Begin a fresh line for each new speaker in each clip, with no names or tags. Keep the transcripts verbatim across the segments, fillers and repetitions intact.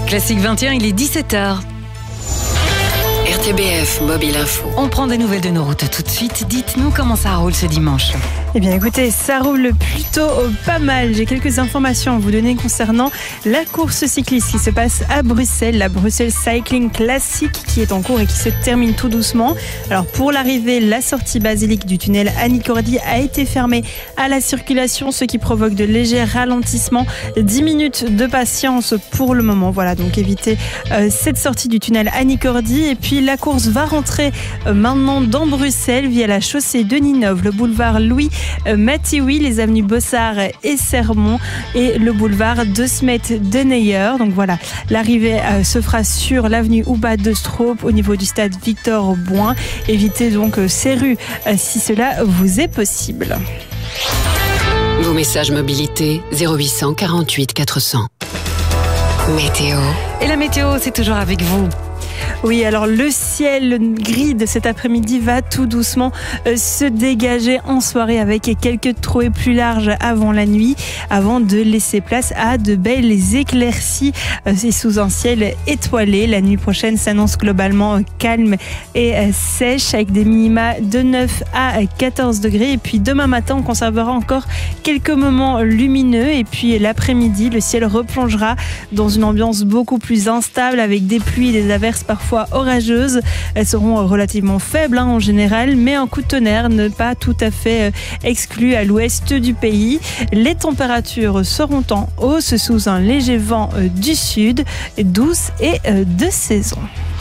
Classique vingt et un, il est dix-sept heures.
R T B F Mobile Info.
On prend des nouvelles de nos routes tout de suite. Dites-nous comment ça roule ce dimanche.
Eh bien écoutez, ça roule plutôt pas mal. J'ai quelques informations à vous donner concernant la course cycliste qui se passe à Bruxelles, la Bruxelles Cycling Classic qui est en cours et qui se termine tout doucement. Alors pour l'arrivée, la sortie basilique du tunnel Annie Cordy a été fermée à la circulation, ce qui provoque de légers ralentissements. dix minutes de patience pour le moment. Voilà, donc évitez euh, cette sortie du tunnel Annie Cordy. Et puis la course va rentrer euh, maintenant dans Bruxelles via la chaussée de Ninove, le boulevard Louis Mathieu, les avenues Bossard et Sermon et le boulevard de Smet de Neyer. Donc voilà, l'arrivée euh, se fera sur l'avenue Houba de Stroop au niveau du stade Victor Bouin. Évitez donc euh, ces rues euh, si cela vous est possible.
Vos messages mobilité zéro huit cent quarante-huit quatre cents. Météo.
Et la météo, c'est toujours avec vous.
Oui, alors le ciel gris de cet après-midi va tout doucement euh, se dégager en soirée avec quelques trouées plus larges avant la nuit, avant de laisser place à de belles éclaircies euh, et sous un ciel étoilé. La nuit prochaine s'annonce globalement euh, calme et euh, sèche avec des minima de neuf à quatorze degrés. Et puis demain matin, on conservera encore quelques moments lumineux. Et puis l'après-midi, le ciel replongera dans une ambiance beaucoup plus instable avec des pluies et des averses parfois orageuses. Elles seront relativement faibles hein, en général, mais un coup de tonnerre ne pas tout à fait exclu à l'ouest du pays. Les températures seront en hausse sous un léger vent du sud, douce et de saison.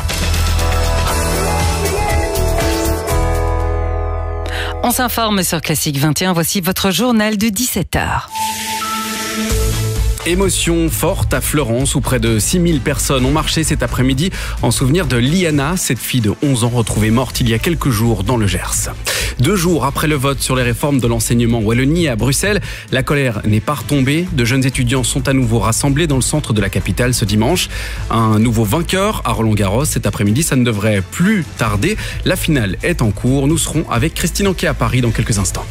On s'informe sur Classique vingt et un. Voici votre journal de dix-sept heures.
Émotion forte à Fleurance où près de six mille personnes ont marché cet après-midi en souvenir de Liana, cette fille de onze ans retrouvée morte il y a quelques jours dans le Gers. Deux jours après le vote sur les réformes de l'enseignement Wallonie à Bruxelles, la colère n'est pas retombée. De jeunes étudiants sont à nouveau rassemblés dans le centre de la capitale ce dimanche. Un nouveau vainqueur à Roland-Garros cet après-midi, ça ne devrait plus tarder. La finale est en cours. Nous serons avec Christine Anquet à Paris dans quelques instants.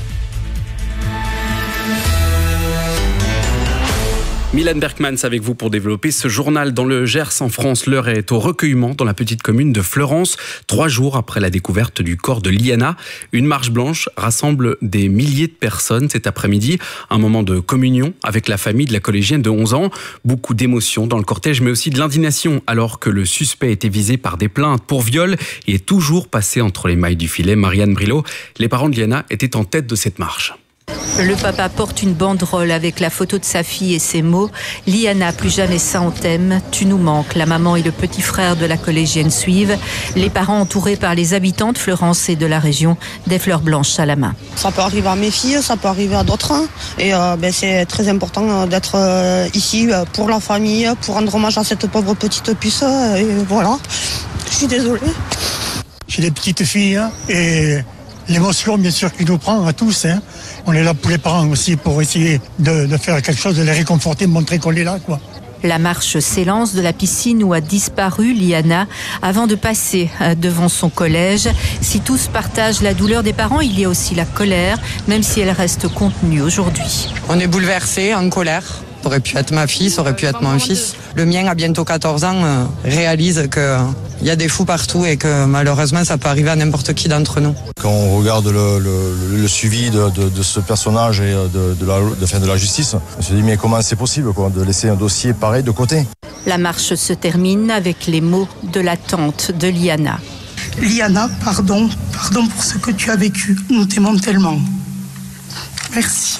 Milan Berkmans avec vous pour développer ce journal dans le Gers en France. L'heure est au recueillement dans la petite commune de Fleurance. Trois jours après la découverte du corps de Liana, une marche blanche rassemble des milliers de personnes cet après-midi. Un moment de communion avec la famille de la collégienne de onze ans. Beaucoup d'émotions dans le cortège, mais aussi de l'indignation alors que le suspect était visé par des plaintes pour viol et est toujours passé entre les mailles du filet. Marianne Brilot, les parents de Liana étaient en tête de cette marche.
Le papa porte une banderole avec la photo de sa fille et ses mots « Liana, plus jamais ça on t'aime, tu nous manques ». La maman et le petit frère de la collégienne suivent. Les parents entourés par les habitants de Fleurance et de la région, des fleurs blanches à la main.
Ça peut arriver à mes filles, ça peut arriver à d'autres. Hein. Et euh, ben, c'est très important d'être euh, ici pour la famille, pour rendre hommage à cette pauvre petite puce. Et voilà, je suis désolée.
J'ai des petites filles hein, et l'émotion bien sûr qui nous prend à tous. Hein. On est là pour les parents aussi, pour essayer de, de faire quelque chose, de les réconforter, de montrer qu'on est là, quoi.
La marche s'élance de la piscine où a disparu Liana avant de passer devant son collège. Si tous partagent la douleur des parents, il y a aussi la colère, même si elle reste contenue aujourd'hui.
On est bouleversés, en colère. Ça aurait pu être ma fille, ça aurait pu être mon fils. Le mien a bientôt quatorze ans, euh, réalise qu'il euh, y a des fous partout et que malheureusement ça peut arriver à n'importe qui d'entre nous.
Quand on regarde le, le, le suivi de, de, de ce personnage et de, de, la, de, fin de la justice, on se dit mais comment c'est possible quoi, de laisser un dossier pareil de côté?
La marche se termine avec les mots de la tante de Liana.
Liana, pardon, pardon pour ce que tu as vécu. Nous t'aimons tellement. Merci.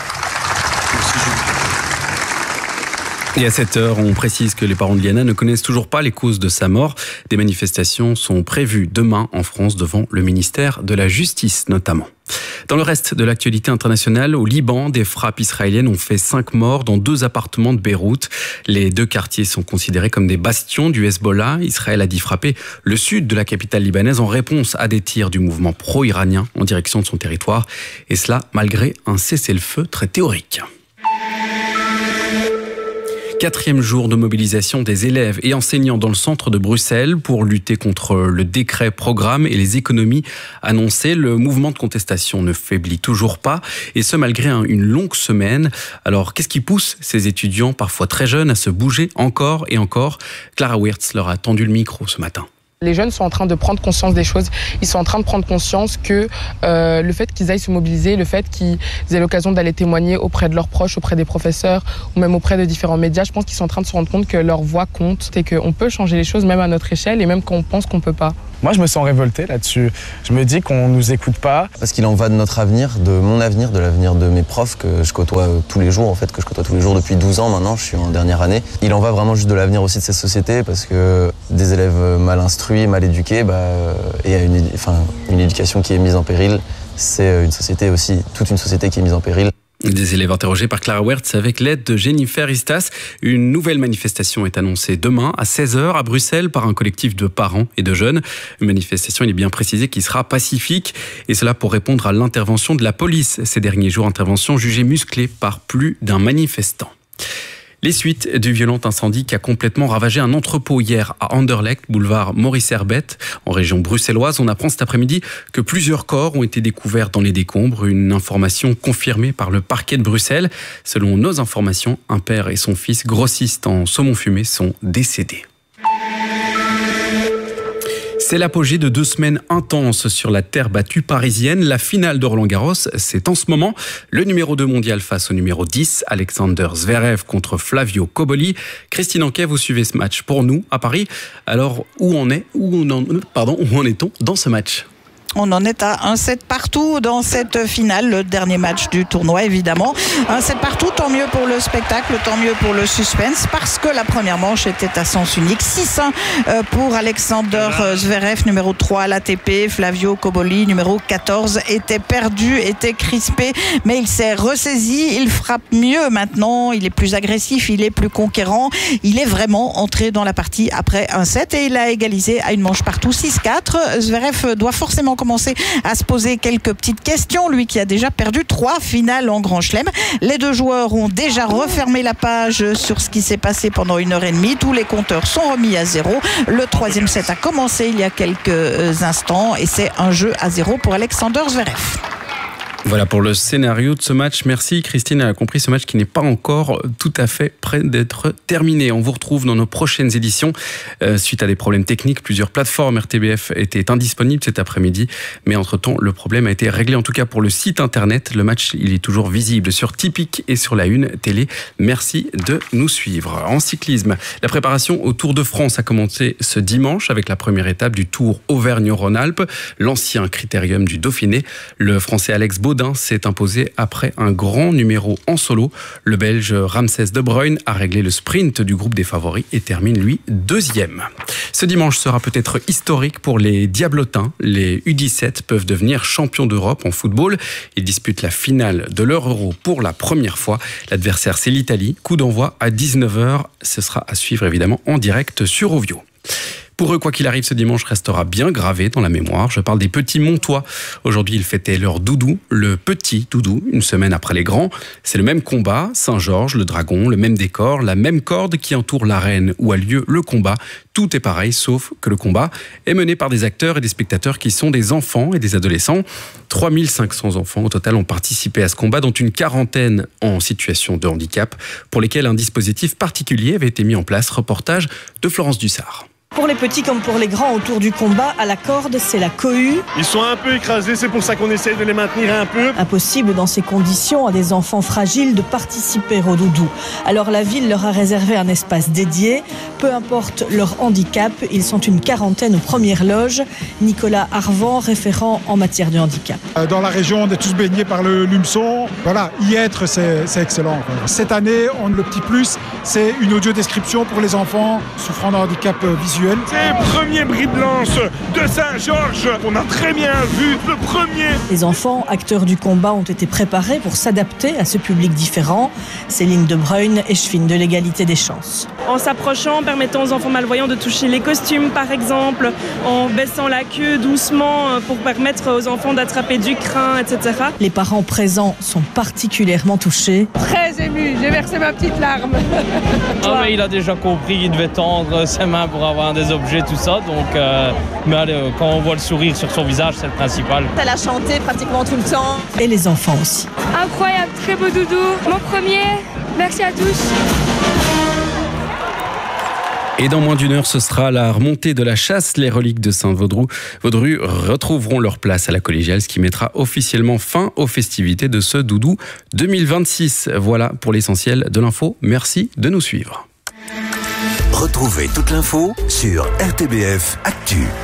Et à cette heure, on précise que les parents de Liana ne connaissent toujours pas les causes de sa mort. Des manifestations sont prévues demain en France devant le ministère de la Justice notamment. Dans le reste de l'actualité internationale, au Liban, des frappes israéliennes ont fait cinq morts dans deux appartements de Beyrouth. Les deux quartiers sont considérés comme des bastions du Hezbollah. Israël a dit frapper le sud de la capitale libanaise en réponse à des tirs du mouvement pro-iranien en direction de son territoire. Et cela malgré un cessez-le-feu très théorique. Quatrième jour de mobilisation des élèves et enseignants dans le centre de Bruxelles pour lutter contre le décret programme et les économies annoncées. Le mouvement de contestation ne faiblit toujours pas, et ce malgré une longue semaine. Alors qu'est-ce qui pousse ces étudiants, parfois très jeunes, à se bouger encore et encore? Clara Wirtz leur a tendu le micro ce matin.
Les jeunes sont en train de prendre conscience des choses. Ils sont en train de prendre conscience que euh, le fait qu'ils aillent se mobiliser, le fait qu'ils aient l'occasion d'aller témoigner auprès de leurs proches, auprès des professeurs ou même auprès de différents médias, je pense qu'ils sont en train de se rendre compte que leur voix compte et qu'on peut changer les choses même à notre échelle et même quand on pense qu'on ne peut pas.
Moi, je me sens révolté là-dessus. Je me dis qu'on ne nous écoute pas.
Parce qu'il en va de notre avenir, de mon avenir, de l'avenir de mes profs que je côtoie tous les jours, en fait, que je côtoie tous les jours depuis douze ans maintenant, je suis en dernière année. Il en va vraiment juste de l'avenir aussi de cette société parce que des élèves mal instruits, mal éduqués, bah, et une, enfin, une éducation qui est mise en péril, c'est une société aussi, toute une société qui est mise en péril.
Des élèves interrogés par Clara Wirtz avec l'aide de Jennifer Istas. Une nouvelle manifestation est annoncée demain à seize heures à Bruxelles par un collectif de parents et de jeunes. Une manifestation, il est bien précisé, qui sera pacifique, et cela pour répondre à l'intervention de la police ces derniers jours, intervention jugée musclée par plus d'un manifestant. Les suites du violent incendie qui a complètement ravagé un entrepôt hier à Anderlecht, boulevard Maurice Herbette, en région bruxelloise. On apprend cet après-midi que plusieurs corps ont été découverts dans les décombres. Une information confirmée par le parquet de Bruxelles. Selon nos informations, un père et son fils, grossistes en saumon fumé, sont décédés. C'est l'apogée de deux semaines intenses sur la terre battue parisienne. La finale de Roland-Garros, c'est en ce moment. Le numéro deux mondial face au numéro dix, Alexander Zverev contre Flavio Cobolli. Christine Anquet, vous suivez ce match pour nous à Paris. Alors, où on est, où on en, pardon, où en est-on dans ce match ?
On en est à un sept partout dans cette finale, le dernier match du tournoi évidemment. un sept partout, tant mieux pour le spectacle, tant mieux pour le suspense, parce que la première manche était à sens unique. six un pour Alexander Zverev, numéro trois à l'A T P. Flavio Cobolli, numéro quatorze, était perdu, était crispé, mais il s'est ressaisi, il frappe mieux maintenant, il est plus agressif, il est plus conquérant. Il est vraiment entré dans la partie après un sept et il a égalisé à une manche partout, six quatre. Zverev doit forcément commencer à se poser quelques petites questions, lui qui a déjà perdu trois finales en Grand Chelem. Les deux joueurs ont déjà refermé la page sur ce qui s'est passé pendant une heure et demie. Tous les compteurs sont remis à zéro. Le troisième set a commencé il y a quelques instants et c'est un jeu à zéro pour Alexander Zverev.
Voilà pour le scénario de ce match. Merci Christine, elle a compris ce match qui n'est pas encore tout à fait prêt d'être terminé. On vous retrouve dans nos prochaines éditions. Euh, suite à des problèmes techniques, plusieurs plateformes R T B F étaient indisponibles cet après-midi. Mais entre-temps, le problème a été réglé. En tout cas pour le site internet, le match il est toujours visible sur Tipeee et sur la Une télé. Merci de nous suivre. En cyclisme, la préparation au Tour de France a commencé ce dimanche avec la première étape du Tour Auvergne-Rhône-Alpes, l'ancien critérium du Dauphiné. Le Français Alex Baudin s'est imposé après un grand numéro en solo. Le Belge Ramses De Bruyne a réglé le sprint du groupe des favoris et termine lui deuxième. Ce dimanche sera peut-être historique pour les Diablotins. Les U dix-sept peuvent devenir champions d'Europe en football. Ils disputent la finale de leur Euro pour la première fois. L'adversaire c'est l'Italie. Coup d'envoi à dix-neuf heures. Ce sera à suivre évidemment en direct sur Ovio. Pour eux, quoi qu'il arrive, ce dimanche restera bien gravé dans la mémoire. Je parle des petits Montois. Aujourd'hui, ils fêtaient leur doudou, le petit doudou, une semaine après les grands. C'est le même combat, Saint-Georges, le dragon, le même décor, la même corde qui entoure l'arène où a lieu le combat. Tout est pareil, sauf que le combat est mené par des acteurs et des spectateurs qui sont des enfants et des adolescents. trois mille cinq cents enfants au total ont participé à ce combat, dont une quarantaine en situation de handicap, pour lesquels un dispositif particulier avait été mis en place. Reportage de Florence Dussard.
Pour les petits comme pour les grands autour du combat, à la corde, c'est la cohue.
Ils sont un peu écrasés, c'est pour ça qu'on essaye de les maintenir un peu.
Impossible dans ces conditions à des enfants fragiles de participer au doudou. Alors la ville leur a réservé un espace dédié. Peu importe leur handicap, ils sont une quarantaine aux premières loges. Nicolas Arvan, référent en matière de handicap.
Dans la région, on est tous baignés par le Lumson. Voilà, y être, c'est, c'est excellent. Cette année, on, le petit plus, c'est une audio-description pour les enfants souffrant d'un handicap visuel.
C'est le premier bris blanche de Saint-Georges. On a très bien vu le premier.
Les enfants, acteurs du combat, ont été préparés pour s'adapter à ce public différent. Céline De Bruyne, échevine de l'égalité des chances.
en s'approchant, permettant aux enfants malvoyants de toucher les costumes par exemple, en baissant la queue doucement pour permettre aux enfants d'attraper du crin, et cetera.
Les parents présents sont particulièrement touchés.
Très ému, j'ai versé ma petite larme.
Ah mais il a déjà compris qu'il devait tendre ses mains pour avoir des objets, tout ça. Donc, euh, mais allez, quand on voit le sourire sur son visage, c'est le principal.
Elle a chanté pratiquement tout le temps.
Et les enfants aussi.
Incroyable, très beau doudou. Mon premier, merci à tous.
Et dans moins d'une heure, ce sera la remontée de la chasse. Les reliques de Saint-Vaudru Vaudru retrouveront leur place à la collégiale, ce qui mettra officiellement fin aux festivités de ce Doudou deux mille vingt-six. Voilà pour l'essentiel de l'info. Merci de nous suivre.
Retrouvez toute l'info sur R T B F Actu.